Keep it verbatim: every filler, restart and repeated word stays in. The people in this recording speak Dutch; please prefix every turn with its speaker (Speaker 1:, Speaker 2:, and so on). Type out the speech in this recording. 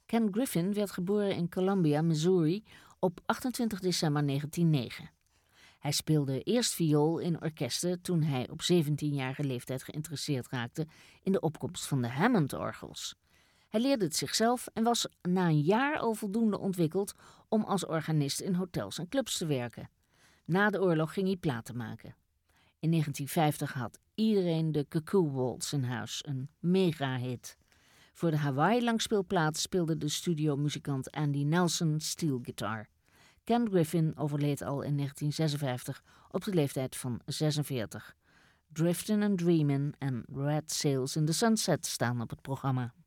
Speaker 1: Ken Griffin werd geboren in Columbia, Missouri op achtentwintig december negentien nul negen. Hij speelde eerst viool in orkesten toen hij op zeventienjarige leeftijd geïnteresseerd raakte in de opkomst van de Hammond-orgels. Hij leerde het zichzelf en was na een jaar al voldoende ontwikkeld om als organist in hotels en clubs te werken. Na de oorlog ging hij platen maken. In negentien vijftig had iedereen de Cuckoo Waltz in huis, een mega-hit. Voor de Hawaii-langspeelplaat speelde de studiomuzikant Andy Nelson steelgitaar. Ken Griffin overleed al in negentien zesenvijftig op de leeftijd van zesenveertig. Driftin' and Dreamin' en Red Sails in the Sunset staan op het programma.